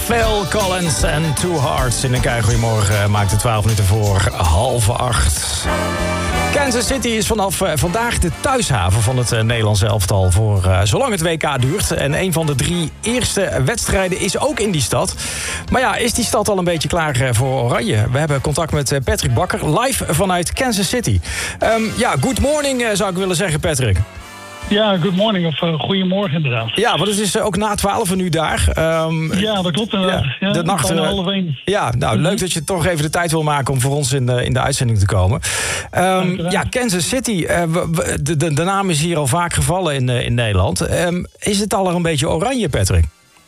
Phil Collins en Two Hearts in een goeiemorgen. Maakt het 12 minuten voor 7:30. Kansas City is vanaf vandaag de thuishaven van het Nederlands elftal voor zolang het WK duurt. En een van de 3 eerste wedstrijden is ook in die stad. Maar ja, is die stad al een beetje klaar voor Oranje? We hebben contact met Patrick Bakker, live vanuit Kansas City. Good morning zou ik willen zeggen, Patrick. Ja, good morning of goedemorgen inderdaad. Ja, want het is ook na 12 nu daar. Ja, dat klopt inderdaad. Ja, de nacht. Ja, nou, leuk dat je toch even de tijd wil maken om voor ons in de uitzending te komen. Kansas City, de naam is hier al vaak gevallen in Nederland. Is het al een beetje oranje, Patrick?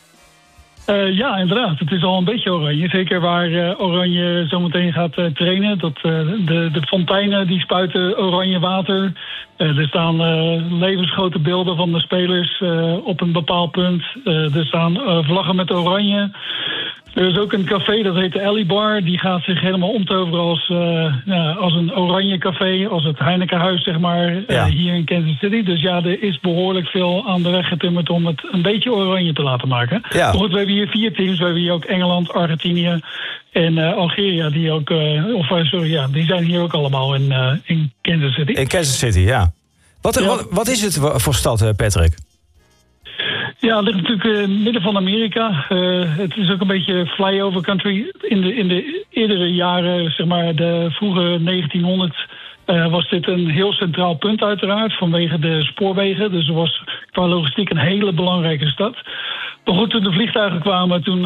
Ja, inderdaad. Het is al een beetje oranje. Zeker waar Oranje zometeen gaat trainen. De fonteinen die spuiten oranje water. Er staan levensgrote beelden van de spelers op een bepaald punt. Er staan vlaggen met oranje. Er is ook een café, dat heet de Alley Bar. Die gaat zich helemaal omtoveren als een oranje café. Als het Heinekenhuis, zeg maar, hier in Kansas City. Dus ja, er is behoorlijk veel aan de weg getimmerd om het een beetje oranje te laten maken. Ja. Maar goed, we hebben hier 4 teams. We hebben hier ook Engeland, Argentinië en Algeria. Die zijn hier ook allemaal in Kansas City. In Kansas City, ja. Wat is het voor stad, Patrick? Ja, het ligt natuurlijk midden van Amerika. Het is ook een beetje flyover country. In de eerdere jaren, zeg maar de vroege 1900... was dit een heel centraal punt uiteraard, vanwege de spoorwegen. Dus het was qua logistiek een hele belangrijke stad. Maar goed, toen de vliegtuigen kwamen, toen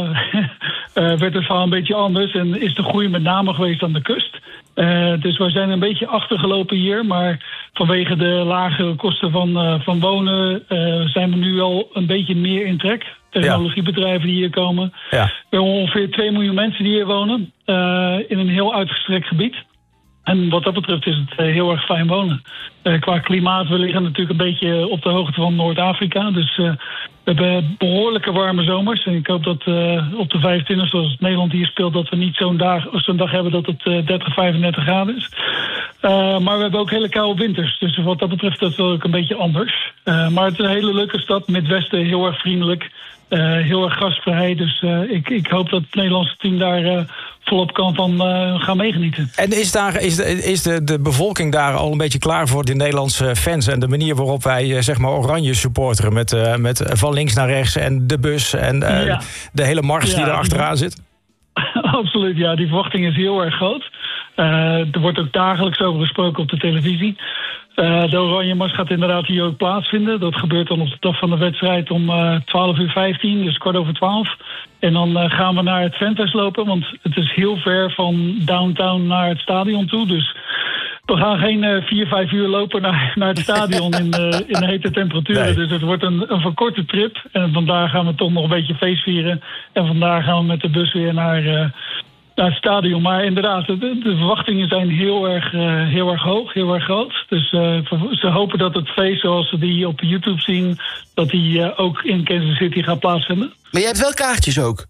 werd het verhaal een beetje anders. En is de groei met name geweest aan de kust. Dus wij zijn een beetje achtergelopen hier. Maar vanwege de lagere kosten van wonen zijn we nu al een beetje meer in trek. Technologiebedrijven die hier komen. Ja. We hebben ongeveer 2 miljoen mensen die hier wonen. In een heel uitgestrekt gebied. En wat dat betreft is het heel erg fijn wonen. Qua klimaat, we liggen natuurlijk een beetje op de hoogte van Noord-Afrika. Dus we hebben behoorlijke warme zomers. En ik hoop dat op de 25, zoals het Nederland hier speelt, dat we niet zo'n dag hebben dat het 30, 35 graden is. Maar we hebben ook hele koude winters. Dus wat dat betreft dat is ook een beetje anders. Maar het is een hele leuke stad. Midwesten heel erg vriendelijk. Heel erg gastvrij. Dus ik hoop dat het Nederlandse team daar volop kan van gaan meegenieten. En is de bevolking daar al een beetje klaar voor de Nederlandse fans en de manier waarop wij zeg maar oranje supporteren met van links naar rechts en de bus en de hele mars die er achteraan zit? Absoluut, ja. Die verwachting is heel erg groot. Er wordt ook dagelijks over gesproken op de televisie. De Oranje Mars gaat inderdaad hier ook plaatsvinden. Dat gebeurt dan op de dag van de wedstrijd om 12:15, dus 11:15. En dan gaan we naar het Ventas lopen, want het is heel ver van downtown naar het stadion toe. Dus we gaan geen 4-5 uur lopen naar het stadion in hete temperaturen. Nee. Dus het wordt een verkorte trip. En vandaar gaan we toch nog een beetje feest vieren. En vandaar gaan we met de bus weer naar het stadion. Maar inderdaad, de verwachtingen zijn heel erg hoog, heel erg groot. Dus ze hopen dat het feest zoals ze die op YouTube zien, dat die ook in Kansas City gaat plaatsvinden. Maar jij hebt wel kaartjes ook?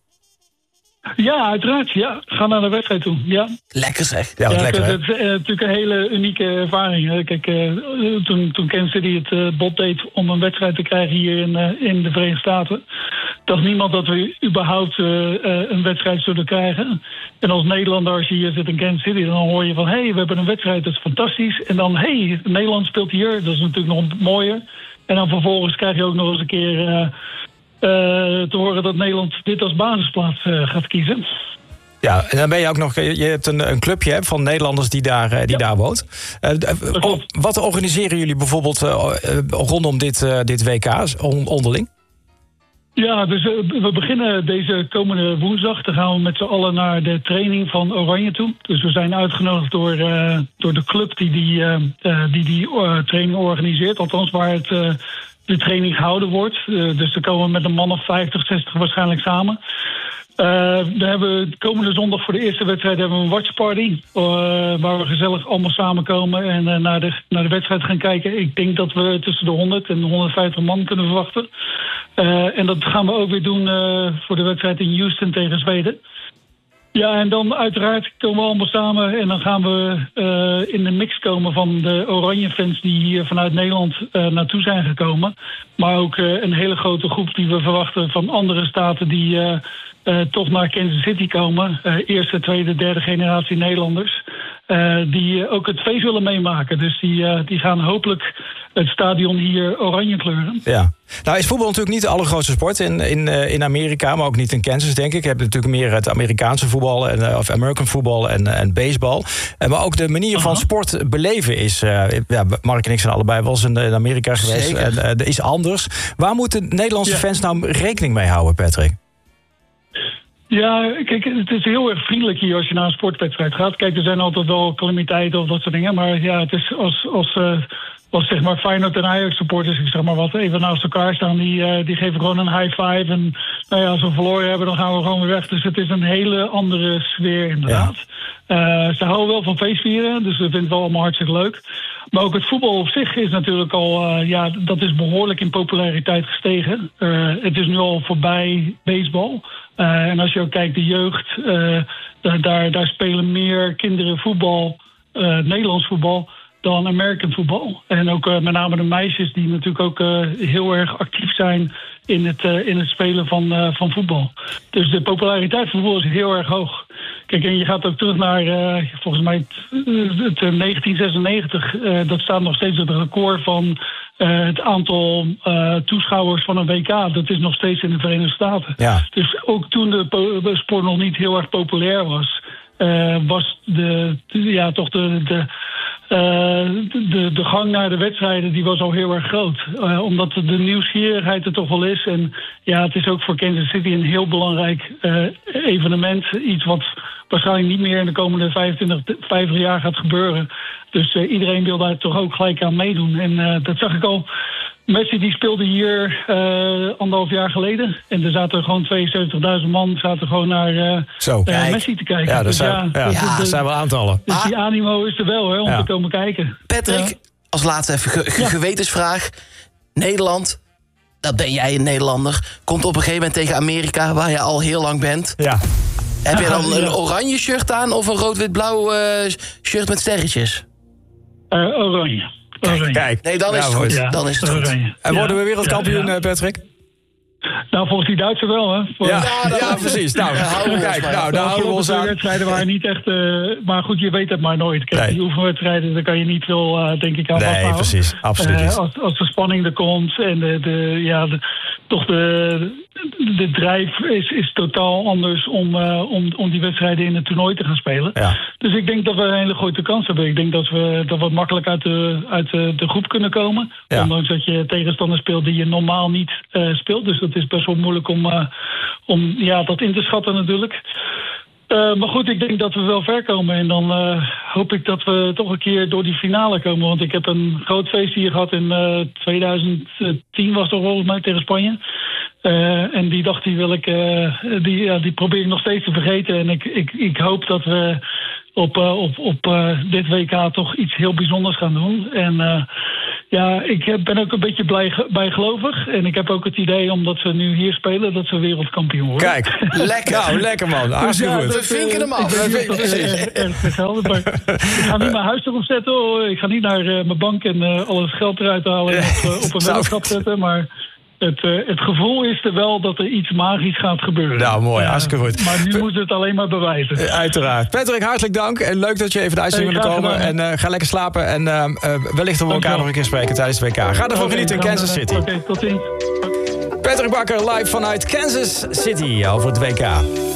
Ja, uiteraard. Ja. Ga naar de wedstrijd toe. Ja. Lekker zeg. Ja, lekker, het is natuurlijk een hele unieke ervaring. Kijk, toen Kansas City het bod deed om een wedstrijd te krijgen hier in de Verenigde Staten, dacht niemand dat we überhaupt een wedstrijd zullen krijgen. En als Nederlander, als je hier zit in Kansas City, dan hoor je van, we hebben een wedstrijd, dat is fantastisch. En dan, Nederland speelt hier, dat is natuurlijk nog mooier. En dan vervolgens krijg je ook nog eens een keer te horen dat Nederland dit als basisplaats gaat kiezen. Ja, en dan ben je ook nog. Je hebt een clubje van Nederlanders die daar woont. Wat organiseren jullie bijvoorbeeld rondom dit WK onderling? Ja, dus we beginnen deze komende woensdag. Dan gaan we met z'n allen naar de training van Oranje toe. Dus we zijn uitgenodigd door de club die training organiseert. Althans, waar de training gehouden wordt. Dus dan komen we met een man of 50, 60 waarschijnlijk samen. Dan hebben we komende zondag voor de eerste wedstrijd hebben we een watchparty. Waar we gezellig allemaal samenkomen en naar de wedstrijd gaan kijken. Ik denk dat we tussen de 100 en 150 man kunnen verwachten. En dat gaan we ook weer doen voor de wedstrijd in Houston tegen Zweden. Ja, en dan uiteraard komen we allemaal samen en dan gaan we in de mix komen van de Oranje-fans die hier vanuit Nederland naartoe zijn gekomen. Maar ook een hele grote groep die we verwachten van andere staten die toch naar Kansas City komen. Eerste, tweede, derde generatie Nederlanders. Die ook het feest willen meemaken. Dus die gaan hopelijk het stadion hier oranje kleuren. Ja. Nou is voetbal natuurlijk niet de allergrootste sport in Amerika, maar ook niet in Kansas, denk ik. Je hebt natuurlijk meer het Amerikaanse voetbal of American voetbal en baseball. Maar ook de manier van sport beleven is... Mark en ik zijn allebei wel eens in Amerika geweest. En is anders. Waar moeten Nederlandse fans nou rekening mee houden, Patrick? Ja, kijk, het is heel erg vriendelijk hier als je naar een sportwedstrijd gaat. Kijk, er zijn altijd wel calamiteiten of dat soort dingen. Maar ja, het is als zeg maar Feyenoord en Ajax supporters, ik zeg maar wat, even naast elkaar staan, die geven gewoon een high five. En nou ja, als we verloren hebben, dan gaan we gewoon weer weg. Dus het is een hele andere sfeer inderdaad. Ja. Ze houden wel van feestvieren, dus we vinden het wel allemaal hartstikke leuk. Maar ook het voetbal op zich is natuurlijk al, dat is behoorlijk in populariteit gestegen. Het is nu al voorbij baseball. En als je ook kijkt, de jeugd, daar spelen meer kinderen voetbal, Nederlands voetbal, dan American voetbal. En ook met name de meisjes die natuurlijk ook heel erg actief zijn in het spelen van voetbal. Dus de populariteit van voetbal is heel erg hoog. Kijk, en je gaat ook terug naar, volgens mij, het 1996. Dat staat nog steeds het record van het aantal toeschouwers van een WK. Dat is nog steeds in de Verenigde Staten. Ja. Dus ook toen de sport nog niet heel erg populair was, was de gang naar de wedstrijden die was al heel erg groot. Omdat de nieuwsgierigheid er toch wel is. En ja, het is ook voor Kansas City een heel belangrijk evenement. Iets wat waarschijnlijk niet meer in de komende 50 jaar gaat gebeuren. Dus iedereen wil daar toch ook gelijk aan meedoen. En dat zag ik al. Messi die speelde hier 1,5 jaar geleden. En er zaten gewoon 72.000 man gewoon naar Messi te kijken. Ja, dat zijn wel aantallen. Dus die animo is er wel om te komen kijken. Patrick, als laatste even gewetensvraag. Nederland, dat ben jij een Nederlander, komt op een gegeven moment tegen Amerika, waar je al heel lang bent. Ja. Heb je dan een oranje shirt aan of een rood-wit-blauw shirt met sterretjes? Oranje. Kijk. Nee, dan is het goed. Ja, dan is het goed. En worden we wereldkampioen, Patrick? Nou, volgens die Duitsers wel, hè? Ja, precies. Nou, daar houden we ons aan. De wedstrijden waren niet echt... maar goed, je weet het maar nooit. Kijk, die oefenwedstrijden, daar kan je niet veel, denk ik, aan vasthouden. Nee, precies. Absoluut niet. Als de spanning er komt en de drijf is totaal anders om die wedstrijden in het toernooi te gaan spelen. Ja. Dus ik denk dat we een hele grote kans hebben. Ik denk dat we makkelijk uit de groep kunnen komen. Ja. Ondanks dat je tegenstander speelt die je normaal niet speelt. Dus dat is best wel moeilijk om dat in te schatten natuurlijk. Maar goed, ik denk dat we wel ver komen. En dan hoop ik dat we toch een keer door die finale komen. Want ik heb een groot feest hier gehad in 2010 was toch volgens mij tegen Spanje. En die dag die probeer ik nog steeds te vergeten. En ik hoop dat we op dit WK toch iets heel bijzonders gaan doen. En ik ben ook een beetje bijgelovig. En ik heb ook het idee, omdat ze nu hier spelen, dat ze wereldkampioen worden. Kijk, lekker. Nou, lekker man. Hartstikke goed. We vinken hem af. Ik ga niet mijn huis erop zetten. Ik ga niet naar mijn bank en al het geld eruit halen en op een weddenschap zetten. Maar het gevoel is er wel dat er iets magisch gaat gebeuren. Nou, mooi. Hartstikke goed. Maar nu moet het alleen maar bewijzen. Uiteraard. Patrick, hartelijk dank. En leuk dat je even de uitzending wilde komen. En ga lekker slapen. En wellicht dat we elkaar nog een keer spreken tijdens het WK. Ga ervan genieten in Kansas City. Oké, tot ziens. Patrick Bakker live vanuit Kansas City over het WK.